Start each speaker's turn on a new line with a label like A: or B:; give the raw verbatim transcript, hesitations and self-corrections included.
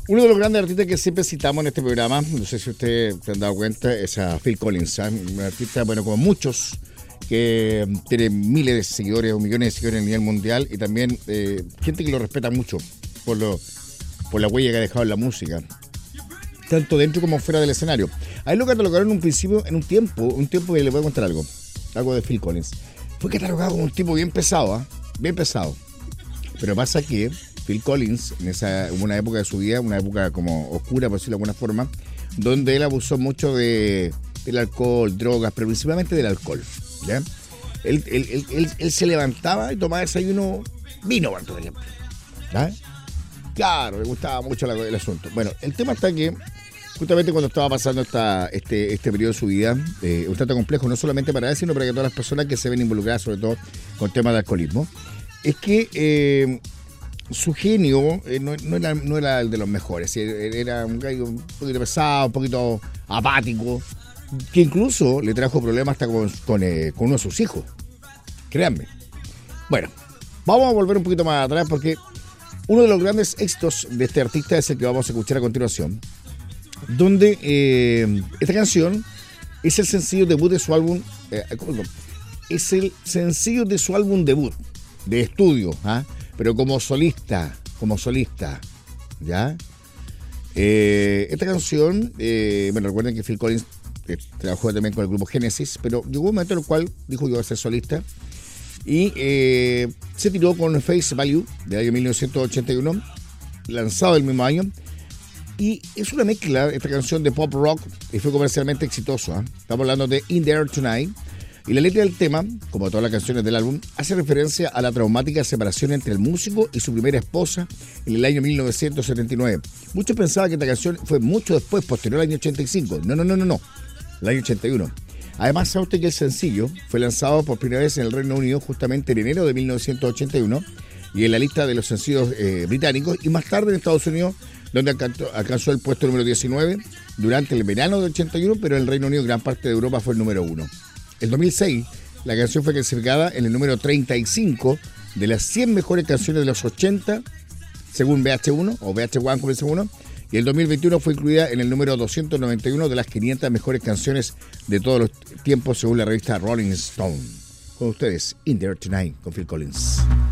A: Uno de los grandes artistas que siempre citamos en este programa, no sé si ustedes se han dado cuenta, es a Phil Collins, ¿eh? Un artista, bueno, como muchos, que tiene miles de seguidores o millones de seguidores a nivel mundial y también eh, gente que lo respeta mucho por, lo, por la huella que ha dejado en la música, tanto dentro como fuera del escenario. A él lo catalogaron en un principio, en un tiempo, un tiempo que le voy a contar algo, algo de Phil Collins. Fue catalogado como un tipo bien pesado, ¿eh? bien pesado. Pero pasa que Phil Collins, en esa hubo una época de su vida, una época como oscura, por decirlo de alguna forma, donde él abusó mucho de, del alcohol, drogas, pero principalmente del alcohol, ¿ya? Él, él, él, él, él se levantaba y tomaba desayuno vino, por ejemplo, ¿ya? Claro, le gustaba mucho la, el asunto. Bueno, el tema está que justamente cuando estaba pasando esta, este, este periodo de su vida, eh, un tanto complejo, no solamente para él, sino para que todas las personas que se ven involucradas, sobre todo con temas de alcoholismo, es que eh, su genio eh, no, no, era, no era el de los mejores, era un gallo un poquito pesado, un poquito apático, que incluso le trajo problemas hasta con, con, eh, con uno de sus hijos, créanme. Bueno, vamos a volver un poquito más atrás porque uno de los grandes éxitos de este artista es el que vamos a escuchar a continuación, donde eh, esta canción es el sencillo debut de su álbum, eh, es el sencillo de su álbum debut de estudio, ¿ah? Pero como solista, como solista, ¿ya? Eh, esta canción, eh, bueno, recuerden que Phil Collins eh, trabajó también con el grupo Genesis, pero llegó un momento en el cual dijo que iba a ser solista y eh, se tiró con Face Value del año mil novecientos ochenta y uno, lanzado el mismo año, y es una mezcla, esta canción, de pop rock, y fue comercialmente exitoso, ¿eh? Estamos hablando de In the Air Tonight. Y la letra del tema, como todas las canciones del álbum, hace referencia a la traumática separación entre el músico y su primera esposa en el año mil novecientos setenta y nueve. Muchos pensaban que esta canción fue mucho después, posterior al año ochenta y cinco. No, no, no, no, no. El año ochenta y uno. Además, sabe usted que el sencillo fue lanzado por primera vez en el Reino Unido justamente en enero de mil novecientos ochenta y uno y en la lista de los sencillos eh, británicos, y más tarde en Estados Unidos, donde alcanzó, alcanzó el puesto número diecinueve durante el verano del ochenta y uno, pero en el Reino Unido, gran parte de Europa, fue el número uno. En dos mil seis, la canción fue clasificada en el número treinta y cinco de las cien mejores canciones de los ochenta, según V H uno, o V H uno como dice uno, y en el dos mil veintiuno fue incluida en el número doscientos noventa y uno de las quinientas mejores canciones de todos los tiempos, según la revista Rolling Stone. Con ustedes, In the Air Tonight, con Phil Collins.